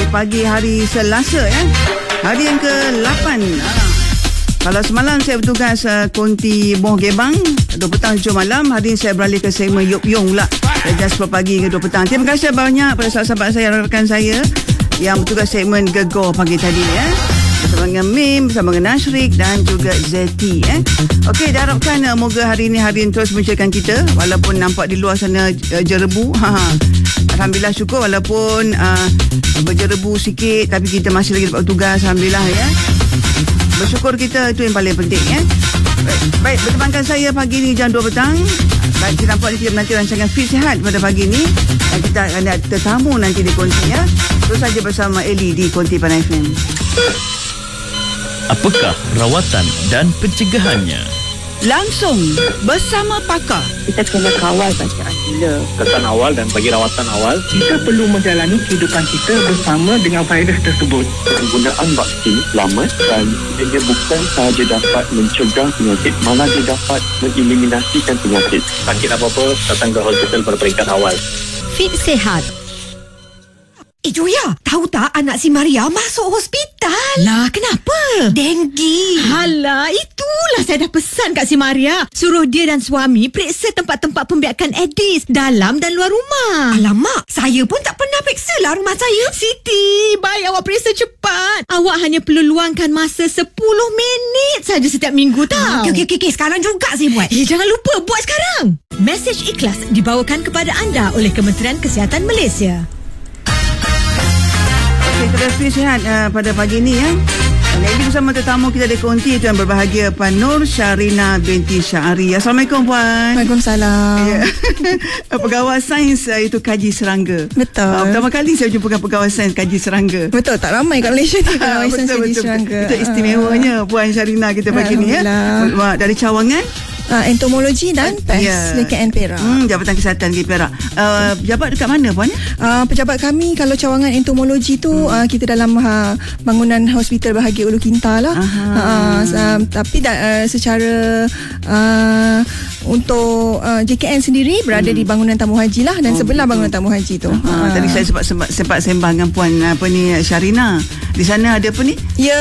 pagi hari Selasa ya. Hari yang ke-8. Kalau semalam saya bertugas Konti Boh Gebang 2 petang 7 malam, hari ini saya beralih ke segmen Yop Yong pula dari 10 pagi ke 2 petang. Terima kasih banyak pada sahabat-sahabat saya, rakan saya yang bertugas segmen Gegar pagi tadi ya. Bersama dengan Mim, bersama dengan Nashrik dan juga Zeti Okey, diharapkan moga hari ini hari ini terus mencerahkan kita walaupun nampak di luar sana jerebu. Alhamdulillah, syukur walaupun berjerebu sikit tapi kita masih lagi dapat tugas. Alhamdulillah ya. Bersyukur kita, itu yang paling penting ya. Baik, bertemankan saya pagi ni jam 2 petang. Baik, kita nampak ni kita menanti rancangan Fit Sihat pada pagi ni. Dan kita akan ada tetamu nanti di Konti ya. Terus saja bersama Eli di Konti Panai FM. Apakah rawatan dan pencegahannya? Langsung bersama pakar. Kita kena kawal bacaan gila. Kesan awal dan bagi rawatan awal. Kita perlu menjalani kehidupan kita bersama dengan virus tersebut. Penggunaan vaksin selamat dan dia bukan sahaja dapat mencegah penyakit, malah dia dapat mengeliminasikan penyakit. Sakit apa-apa, datang ke hospital pada peringkat awal. Fit Sihat. Joya, tahu tak anak si Maria masuk hospital? Lah, kenapa? Denggi. Halah, itulah saya dah pesan kat si Maria. Suruh dia dan suami periksa tempat-tempat pembiakan Aedes dalam dan luar rumah. Alamak, saya pun tak pernah periksa lah rumah saya. Siti, baik awak periksa cepat. Awak hanya perlu luangkan masa 10 minit saja setiap minggu tau. Okey. Sekarang juga saya buat. Jangan lupa buat sekarang. Mesej ikhlas dibawakan kepada anda oleh Kementerian Kesihatan Malaysia. Kita Fit Sihat pada pagi ni ya. Lagi bersama tetamu kita di Konti, Tuan berbahagia Puan Nur Syarina binti Syahri. Assalamualaikum Puan. Waalaikumsalam. Ya. Pegawai sains itu kaji serangga. Betul. Pertama kali saya jumpa pegawai sains kaji serangga. Betul, tak ramai kat Malaysia ni pegawai sains kaji serangga. Itu istimewanya Puan Syarina kita pagi ni ya. Dari cawangan entomologi dan pes DKN Perak. Jabatan Kesihatan di Perak. Pejabat dekat mana Puan? Pejabat kami kalau cawangan entomologi tu kita dalam bangunan Hospital Bahagia Ulu Kinta lah. Tapi secara untuk JKN sendiri berada di bangunan tamu haji lah dan sebelah bangunan tamu haji tu. Tadi saya sempat sembang dengan Puan Syarina. Di sana ada apa ni?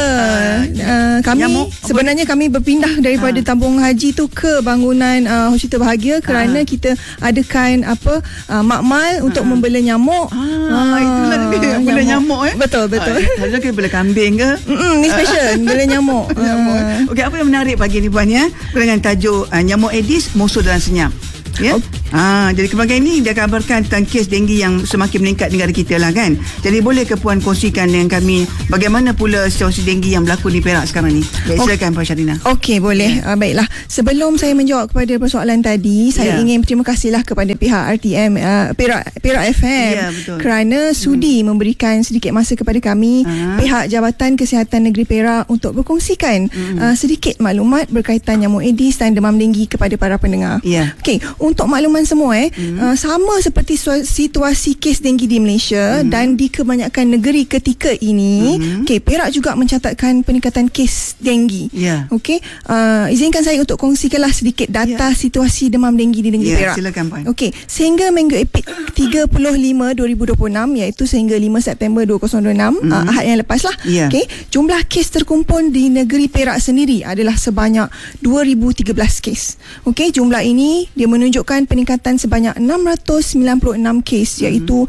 Kami nyamuk, sebenarnya kami berpindah daripada tabung haji tu ke bangunan Hospital Bahagia kerana kita adakan makmal untuk membela nyamuk. Itulah dia bela nyamuk Betul. Kalau kita bela kambing ke? Ni special bela nyamuk. Okey, apa yang menarik pagi ni Puan ya? Dengan tajuk nyamuk Aedes musuh dalam senyap. Ya. Jadi kebanggaan ini dia kabarkan tentang kes denggi yang semakin meningkat di negara kita lah kan. Jadi boleh ke Puan kongsikan dengan kami bagaimana pula situasi denggi yang berlaku di Perak sekarang ni? Silakan Puan Syarina. Okey, boleh. Baiklah. Sebelum saya menjawab kepada persoalan tadi, saya ingin berterima kasihlah kepada pihak RTM Perak FM kerana sudi memberikan sedikit masa kepada kami pihak Jabatan Kesihatan Negeri Perak untuk berkongsikan sedikit maklumat berkaitan nyamuk Aedes dan demam denggi kepada para pendengar. Okey, untuk makluman semua sama seperti situasi kes denggi di Malaysia dan di kebanyakan negeri ketika ini, Perak juga mencatatkan peningkatan kes denggi. Okey, izinkan saya untuk kongsikanlah sedikit data situasi demam denggi di negeri Perak. Silakan Puan. Okey, sehingga minggu 35 2026 iaitu sehingga 5 September 2026 Ahad yang lepas lah. Okey, jumlah kes terkumpul di negeri Perak sendiri adalah sebanyak 2013 kes. Okey, jumlah ini dia menunjukkan peningkatan sebanyak 696 kes iaitu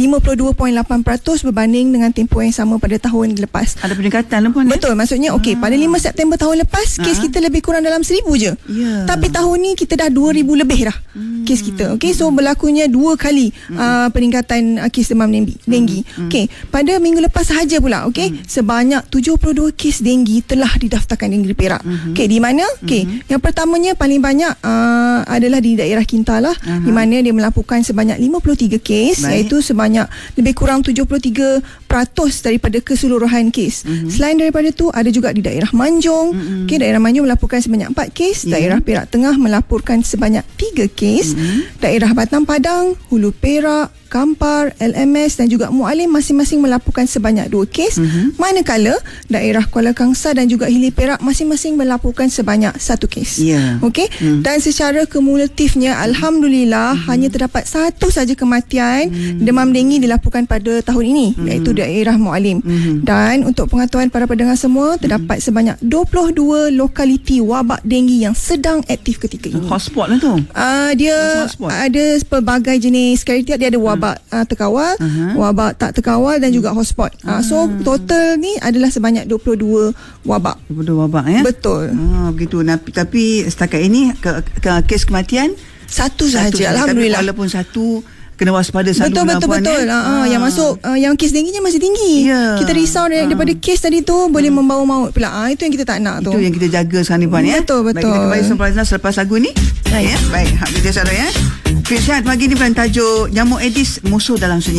52.8% berbanding dengan tempoh yang sama pada tahun lepas. Ada peningkatan lah Puan. Betul, maksudnya pada 5 September tahun lepas kes kita lebih kurang dalam 1,000 je. Tapi tahun ni kita dah 2,000 lebih dah kes kita. Okey, so berlakunya 2 kali peningkatan kes demam denggi. Okey, pada minggu lepas sahaja pula sebanyak 72 kes denggi telah didaftarkan di negeri Perak. Okey, di mana? Okey, yang pertamanya paling banyak adalah di daerah Kinta lah, di mana dia melaporkan sebanyak 53 kes. Iaitu sebanyak lebih kurang 73% daripada keseluruhan kes. Selain daripada tu ada juga di daerah Manjung. Daerah Manjung melaporkan sebanyak 4 kes. Daerah Perak Tengah melaporkan sebanyak 3 kes. Daerah Batam Padang, Hulu Perak, Kampar, LMS dan juga Mualim masing-masing melaporkan sebanyak 2 kes. Manakala daerah Kuala Kangsar dan juga Hilir Perak masing-masing melaporkan sebanyak 1 kes. Okey. Dan secara kumulatifnya alhamdulillah hanya terdapat 1 saja kematian demam denggi dilaporkan pada tahun ini, iaitu daerah Mualim. Dan untuk pengetahuan para pendengar semua, terdapat sebanyak 22 lokaliti wabak denggi yang sedang aktif ketika ini. Hotspot lah tu. Dia ada pelbagai jenis kriteria. Dia ada wabak terkawal, wabak tak terkawal dan juga hotspot. So total ni adalah sebanyak 22 wabak. 22 wabak ya. Betul. Begitu. Tapi setakat ini kes kematian satu sahaja. Alhamdulillah. Tapi walaupun satu, kena waspada selalu. Betul. Yang masuk yang kes dengginya masih tinggi. Kita risau daripada kes tadi tu boleh membawa maut pula. Itu yang kita tak nak tu. Itu yang kita jaga sekarang ni Puan ya. Betul. Baik, kita kembali sempurna selepas lagu ni. Ya. Baik, Alhamdulillah ya. Sihat pagi ni Puan, tajuk nyamuk Aedes musuh dalam sunyi.